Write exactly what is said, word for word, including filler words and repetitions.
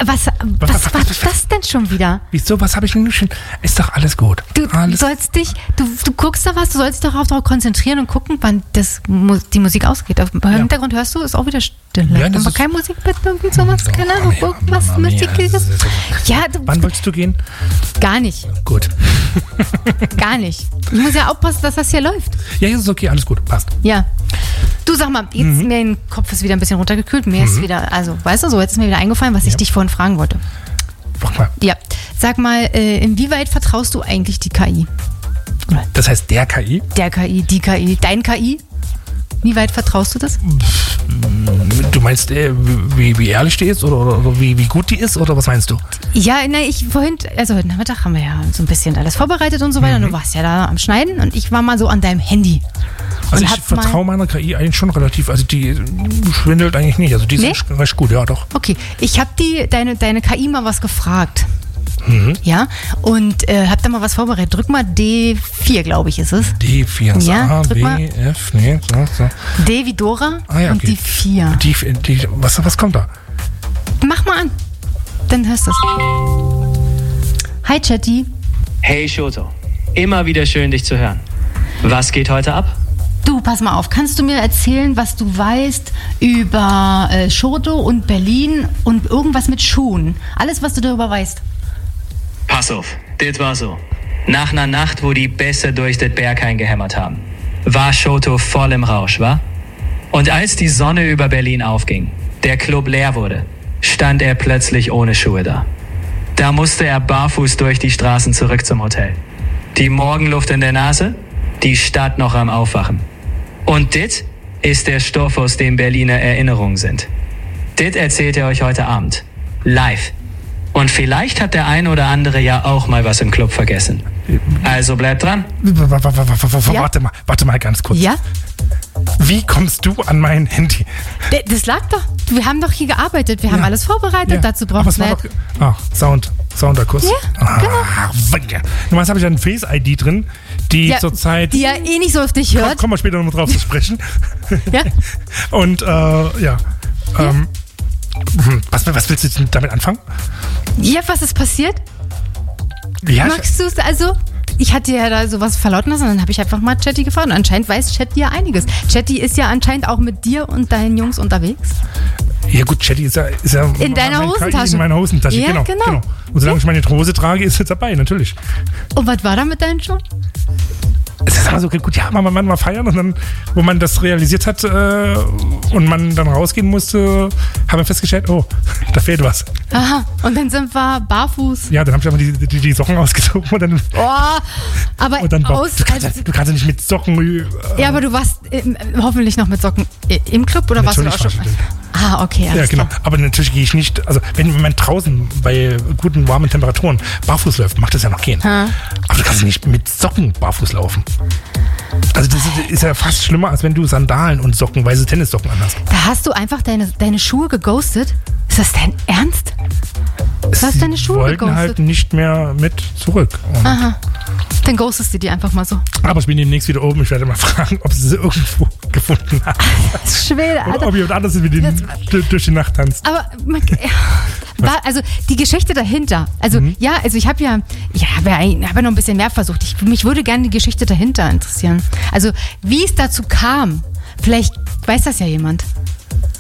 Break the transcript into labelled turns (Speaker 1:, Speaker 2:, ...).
Speaker 1: Was, was, was war das denn schon wieder?
Speaker 2: Wieso, was habe ich denn schon? Ist doch alles gut.
Speaker 1: Du
Speaker 2: alles
Speaker 1: sollst dich, du, du guckst da was, du sollst dich darauf, darauf konzentrieren und gucken, wann das, die Musik ausgeht. Auf dem ja. Hintergrund hörst du, ist auch wieder Stille. Ja, aber kein Musikbett, irgendwie sowas,
Speaker 2: so,
Speaker 1: keine Ahnung, irgendwas Musikliches. Ja, du,
Speaker 2: wann wolltest du gehen?
Speaker 1: Gar nicht.
Speaker 2: Gut.
Speaker 1: Gar nicht. Ich muss ja aufpassen, dass das hier läuft.
Speaker 2: Ja, ist okay, alles gut, passt.
Speaker 1: Ja. Du, sag mal, jetzt mhm. mir der Kopf ist wieder ein bisschen runtergekühlt. Mir mhm. ist wieder, also, weißt du, so, jetzt ist mir wieder eingefallen, was ja. ich dich vorhin fragen wollte.
Speaker 2: Mach mal.
Speaker 1: Ja. Sag mal, äh, inwieweit vertraust du eigentlich die K I?
Speaker 2: Oder? Das heißt der K I?
Speaker 1: Der K I, die K I, dein K I? Wie weit vertraust du das?
Speaker 2: Du meinst, äh, wie, wie ehrlich die ist oder, oder wie, wie gut die ist oder was meinst du?
Speaker 1: Ja, na, ich vorhin, also heute Nachmittag haben wir ja so ein bisschen alles vorbereitet und so weiter. Mhm. Und du warst ja da am Schneiden und ich war mal so an deinem Handy.
Speaker 2: Also ich vertraue meiner K I eigentlich schon relativ, also die schwindelt eigentlich nicht, also die ist nee? recht gut, ja doch.
Speaker 1: Okay, ich habe die deine, deine K I mal was gefragt.
Speaker 2: Mhm.
Speaker 1: Ja, und äh, hab da mal was vorbereitet. Drück mal D vier, glaube ich, ist es.
Speaker 2: D vier,
Speaker 1: ja,
Speaker 2: A, B, mal. F, nee, so, so.
Speaker 1: D wie Dora
Speaker 2: ah, ja, okay.
Speaker 1: und die vier.
Speaker 2: Die, die, was, was kommt da?
Speaker 1: Mach mal an, dann hörst du es. Hi, Chatty.
Speaker 3: Hey, Shoto. Immer wieder schön, dich zu hören. Was geht heute ab?
Speaker 1: Du, pass mal auf, kannst du mir erzählen, was du weißt über äh, Shoto und Berlin und irgendwas mit Schuhen? Alles, was du darüber weißt.
Speaker 3: Pass auf, das war so. Nach einer Nacht, wo die Bässe durch das Berghain gehämmert haben, war Shoto voll im Rausch, wa? Und als die Sonne über Berlin aufging, der Club leer wurde, stand er plötzlich ohne Schuhe da. Da musste er barfuß durch die Straßen zurück zum Hotel. Die Morgenluft in der Nase, die Stadt noch am Aufwachen. Und dit ist der Stoff, aus dem Berliner Erinnerungen sind. Dit erzählt er euch heute Abend. Live. Und vielleicht hat der ein oder andere ja auch mal was im Club vergessen. Also bleibt dran.
Speaker 2: Warte
Speaker 1: ja?
Speaker 2: mal, warte mal ganz kurz.
Speaker 1: Ja?
Speaker 2: Wie kommst du an mein Handy?
Speaker 1: Das lag doch. Wir haben doch hier gearbeitet. Wir ja. haben alles vorbereitet. Ja. Dazu brauchen wir...
Speaker 2: Ach, Sound. Sounderkuss.
Speaker 1: Ja,
Speaker 2: ah, genau. Normalerweise habe ich eine Face-I D drin, die
Speaker 1: ja,
Speaker 2: zurzeit...
Speaker 1: Die ja eh nicht so auf dich hört.
Speaker 2: Kommen wir später noch mal drauf zu sprechen.
Speaker 1: Ja.
Speaker 2: Und, äh, ja. ja. Ähm, was, was willst du damit anfangen?
Speaker 1: Ja, was ist passiert?
Speaker 2: Ja,
Speaker 1: Magst du es also... Ich hatte ja da sowas verlauten lassen und dann habe ich einfach mal Chatty gefragt. Und anscheinend weiß Chatty ja einiges. Chatty ist ja anscheinend auch mit dir und deinen Jungs unterwegs.
Speaker 2: Ja gut, Chatty ist ja... Ist ja
Speaker 1: in deiner Hosentasche.
Speaker 2: In meiner Hosentasche,
Speaker 1: ja,
Speaker 2: genau,
Speaker 1: genau.
Speaker 2: genau. Und solange ja. ich meine Hose trage, ist jetzt dabei, natürlich.
Speaker 1: Und was war da mit deinen Schuhen?
Speaker 2: Es ist immer so gut, ja, man mal feiern und dann, wo man das realisiert hat äh, und man dann rausgehen musste, haben wir festgestellt, oh, da fehlt was.
Speaker 1: Aha, und dann sind wir barfuß.
Speaker 2: Ja, dann habe ich aber die, die, die Socken ausgezogen und dann...
Speaker 1: Oh, aber
Speaker 2: und dann,
Speaker 1: aus...
Speaker 2: Du kannst, also, du kannst ja nicht mit Socken... Äh,
Speaker 1: ja, aber du warst äh, hoffentlich noch mit Socken im Club oder warst du auch schon... Ah, okay, alles
Speaker 2: Ja, genau.
Speaker 1: klar.
Speaker 2: Aber natürlich gehe ich nicht, also wenn man draußen bei guten, warmen Temperaturen barfuß läuft, macht das ja noch gehen.
Speaker 1: Ha.
Speaker 2: Aber du kannst nicht mit Socken barfuß laufen. Also das ist, ist ja fast schlimmer, als wenn du Sandalen und Socken, weiße Tennissocken anhast.
Speaker 1: Da hast du einfach deine, deine Schuhe geghostet? Ist das dein Ernst? Du hast deine Schuhe
Speaker 2: wollten
Speaker 1: geghostet?
Speaker 2: halt nicht mehr mit zurück. Und
Speaker 1: aha. Dann ghostest du die einfach mal so.
Speaker 2: Aber ich bin demnächst wieder oben. Ich werde mal fragen, ob sie sie irgendwo gefunden haben.
Speaker 1: Das ist schwer, Alter.
Speaker 2: Oder ob jemand anderes mit denen durch die Nacht tanzt.
Speaker 1: Aber man, war, also die Geschichte dahinter. Also mhm. ja, also ich habe ja, ich habe ja, hab ja noch ein bisschen mehr versucht. Ich, mich würde gerne die Geschichte dahinter interessieren. Also wie es dazu kam. Vielleicht weiß das ja jemand.